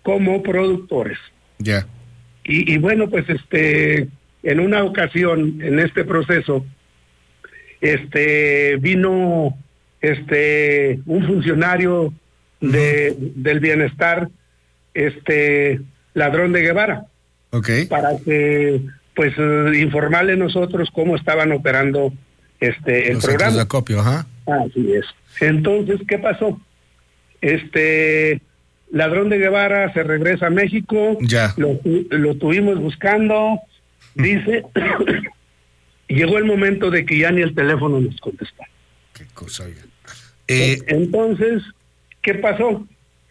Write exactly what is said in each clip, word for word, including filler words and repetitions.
como productores. Ya. Y, y bueno, pues este, en una ocasión, en este proceso, este, vino este, un funcionario de, uh-huh. del bienestar, este, Ladrón de Guevara, okay. para que, pues, informarle a nosotros cómo estaban operando este el Los programa. De acopio, ajá. Así es. Entonces, ¿qué pasó? Este Ladrón de Guevara se regresa a México, ya. Lo, lo tuvimos buscando, dice, llegó el momento de que ya ni el teléfono nos contestaba. Qué cosa, oiga. Eh, Entonces, ¿qué pasó?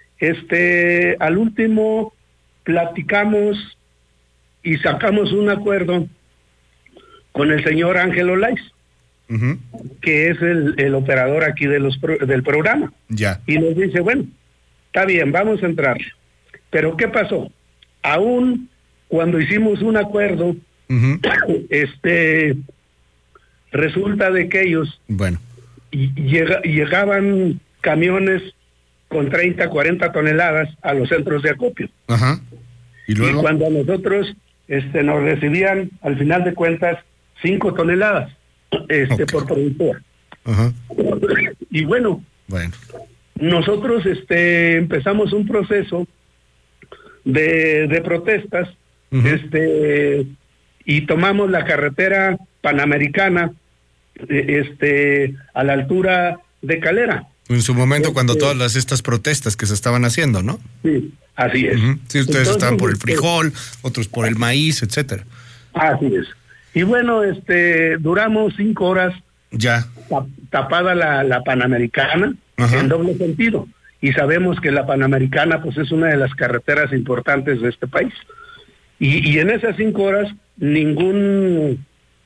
Este, al último platicamos y sacamos un acuerdo con el señor Ángel Olais, uh-huh. que es el, el operador aquí de los pro, del programa. Ya. Y nos dice, bueno, está bien, vamos a entrar. Pero ¿qué pasó? Aún cuando hicimos un acuerdo, uh-huh. este, resulta de que ellos bueno. llega, llegaban camiones con treinta, cuarenta toneladas a los centros de acopio. Ajá. ¿Y luego? Y cuando a nosotros este, nos recibían, al final de cuentas, cinco toneladas este, okay. por productor. Ajá. Y bueno, bueno, nosotros este, empezamos un proceso de, de protestas, uh-huh. este, y tomamos la carretera panamericana este, a la altura de Calera. En su momento, este, cuando todas las, estas protestas que se estaban haciendo, ¿no? Sí, así es. Uh-huh. Sí, ustedes Entonces, estaban por el frijol, otros por el maíz, etcétera. Así es. Y bueno, este, duramos cinco horas ya tapada la, la Panamericana, ajá. en doble sentido. Y sabemos que la Panamericana, pues, es una de las carreteras importantes de este país. Y, y en esas cinco horas, ningún,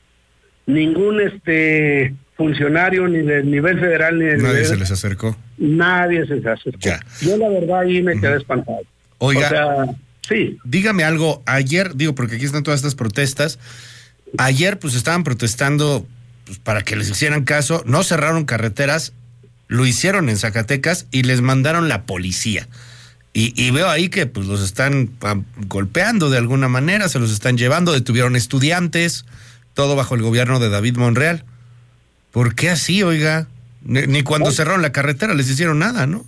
ningún, este... funcionario ni del nivel federal ni del nadie nivel, se les acercó nadie se les acercó ya. Yo la verdad ahí me quedé uh-huh. espantado. Oiga, o sea, sí, dígame algo. Ayer, digo, porque aquí están todas estas protestas, ayer pues estaban protestando pues, para que les hicieran caso, no cerraron carreteras, lo hicieron en Zacatecas y les mandaron la policía. Y, y veo ahí que pues los están um, golpeando de alguna manera, se los están llevando, detuvieron estudiantes, todo bajo el gobierno de David Monreal. ¿Por qué así, oiga? Ni, ni cuando no. cerraron la carretera les hicieron nada, ¿no?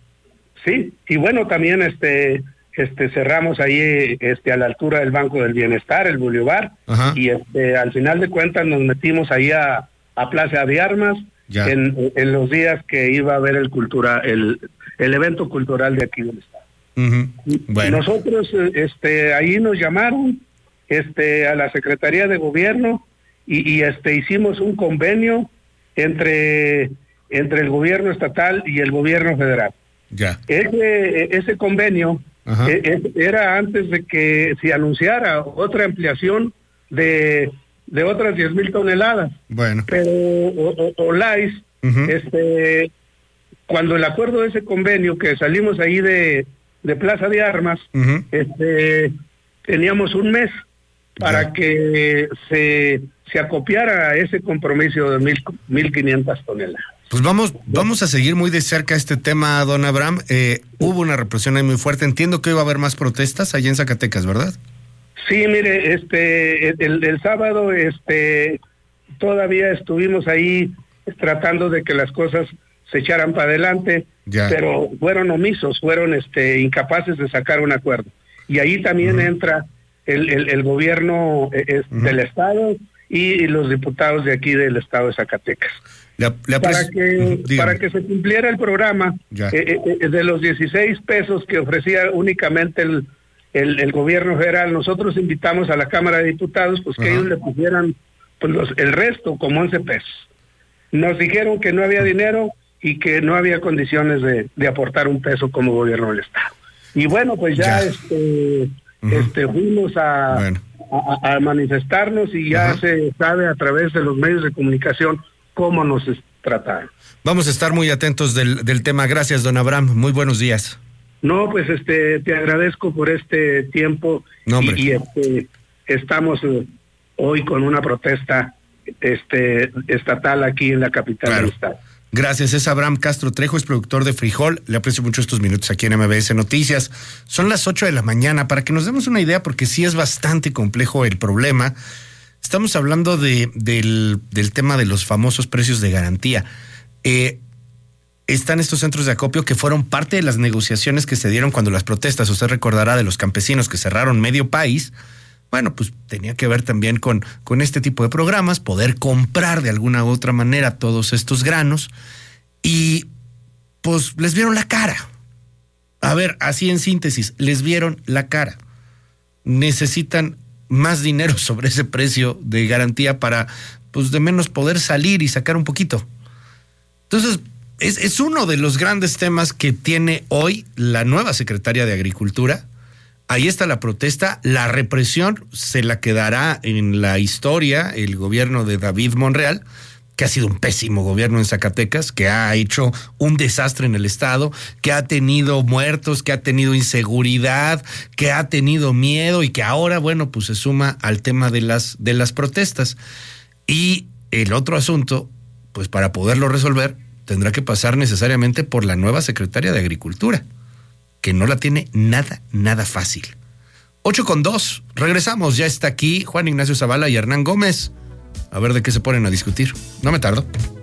Sí, y bueno, también este este cerramos ahí este a la altura del Banco del Bienestar, el Boulevard, ajá. y este al final de cuentas nos metimos ahí a, a Plaza de Armas en, en los días que iba a haber el cultura el, el evento cultural de aquí del estado. Uh-huh. Bueno. Nosotros este ahí nos llamaron este a la Secretaría de Gobierno y, y este hicimos un convenio entre entre el gobierno estatal y el gobierno federal. Ya. Ese ese convenio eh, era antes de que se anunciara otra ampliación de de otras diez mil toneladas. Bueno. Pero Olais, uh-huh. este cuando el acuerdo de ese convenio que salimos ahí de de Plaza de Armas, uh-huh. este teníamos un mes para ya. que se se acopiara a ese compromiso de mil mil quinientas toneladas. Pues vamos, vamos a seguir muy de cerca este tema, don Abraham. Eh, hubo una represión ahí muy fuerte. Entiendo que iba a haber más protestas allá en Zacatecas, ¿verdad? Sí, mire, este, el, el sábado, este, todavía estuvimos ahí tratando de que las cosas se echaran para adelante, ya. pero fueron omisos, fueron, este, incapaces de sacar un acuerdo. Y ahí también uh-huh. entra el, el, el gobierno eh, uh-huh. del estado y los diputados de aquí del estado de Zacatecas. La, la para pres... que Dígame. para que se cumpliera el programa eh, eh, de los dieciséis pesos que ofrecía únicamente el, el el gobierno federal, nosotros invitamos a la Cámara de Diputados pues que uh-huh. ellos le pusieran pues los, el resto como once pesos. Nos dijeron que no había dinero y que no había condiciones de, de aportar un peso como gobierno del estado. Y bueno, pues ya, ya. este uh-huh. este fuimos a, bueno. a a manifestarnos y ya uh-huh. se sabe a través de los medios de comunicación cómo nos trataron. Vamos a estar muy atentos del, del tema. Gracias, don Abraham. Muy buenos días. No, pues este te agradezco por este tiempo no, y, y este estamos uh, hoy con una protesta este estatal aquí en la capital claro. del estado. Gracias, es Abraham Castro Trejo, es productor de Frijol. Le aprecio mucho estos minutos aquí en M B S Noticias. Son las ocho de la mañana, para que nos demos una idea, porque sí es bastante complejo el problema. Estamos hablando de, del, del tema de los famosos precios de garantía. Eh, están estos centros de acopio que fueron parte de las negociaciones que se dieron cuando las protestas, usted recordará, de los campesinos que cerraron medio país. Bueno, pues tenía que ver también con, con este tipo de programas, poder comprar de alguna u otra manera todos estos granos, y pues les vieron la cara. A ver, así en síntesis, les vieron la cara. Necesitan más dinero sobre ese precio de garantía para, pues, de menos poder salir y sacar un poquito. Entonces, es, es uno de los grandes temas que tiene hoy la nueva secretaria de Agricultura. Ahí está la protesta, la represión se la quedará en la historia el gobierno de David Monreal, que ha sido un pésimo gobierno en Zacatecas, que ha hecho un desastre en el estado, que ha tenido muertos, que ha tenido inseguridad, que ha tenido miedo y que ahora, bueno, pues se suma al tema de las, de las protestas. Y el otro asunto, pues para poderlo resolver, tendrá que pasar necesariamente por la nueva secretaria de Agricultura, que no la tiene nada, nada fácil. Ocho con dos, regresamos, ya está aquí Juan Ignacio Zavala y Hernán Gómez. A ver de qué se ponen a discutir. No me tardo.